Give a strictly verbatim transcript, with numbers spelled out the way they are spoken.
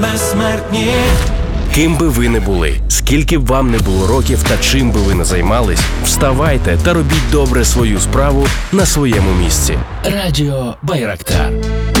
безсмертні. Ким би ви не були, скільки б вам не було років та чим би ви не займались, вставайте та робіть добре свою справу на своєму місці. Радіо Байрактар.